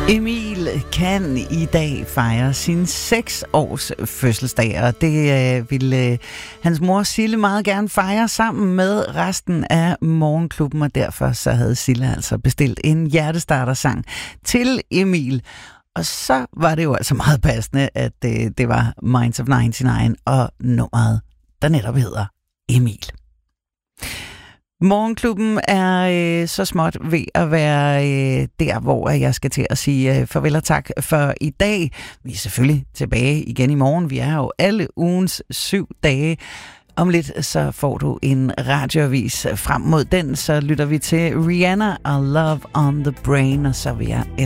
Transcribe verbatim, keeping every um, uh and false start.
Emil kan i dag fejre sin seks års fødselsdag, og det øh, ville øh, hans mor Sille meget gerne fejre sammen med resten af Morgenklubben, og derfor så havde Sille altså bestilt en hjertestartersang til Emil. Og så var det jo altså meget passende, at øh, det var Minds of nioghalvfems og nummeret, der netop hedder Emil. Morgenklubben er øh, så småt ved at være øh, der, hvor jeg skal til at sige øh, farvel og tak for i dag. Vi er selvfølgelig tilbage igen i morgen. Vi er jo alle ugens syv dage. Om lidt så får du en radioavis frem mod den, så lytter vi til Rihanna og Love on the Brain, og så vil jeg